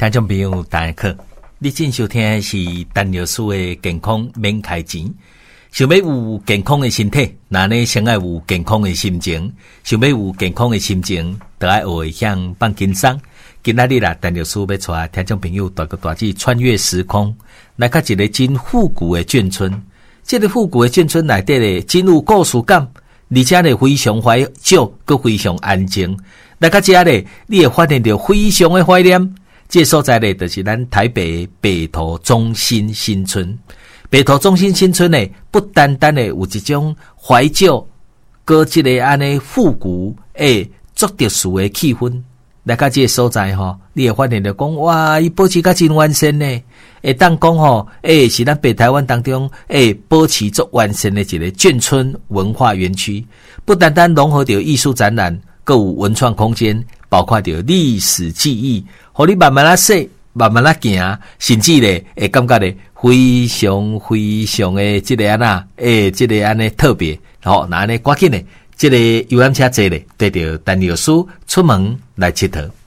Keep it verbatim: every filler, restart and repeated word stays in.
听众朋友大家好，你正收听的是陈老师的健康免开钱。想要有健康的身体，那呢先要有健康的心情。想要有健康的心情，就要学会向放轻松。今仔日啦，陈老师要带听众朋友大个大志穿越时空，来到一个真复古的眷村。这个复古的眷村内底咧，真有故事感，而且咧非常怀旧，佮非常安静。来到这咧，你会发现到非常的怀念。这个所在咧，就是咱台北北投中心新村。北投中心新村呢，不单单的有一种怀旧，搁一个安尼复古诶，足特殊的气氛。来到这个所在吼，你会发现到讲，哇，伊保持甲真完善呢。会当讲吼，诶，是咱北台湾当中诶，保持足完善的一个眷村文化园区。不单单融合着艺术展览，搁有文创空间，包括着历史记忆，互你慢慢啊说。慢慢啦行，甚至咧会感觉咧非常非常的这个安那，诶，这个安尼特别。好，那安尼赶紧咧，这个游览车坐咧，带着陈老师出门来佚佗。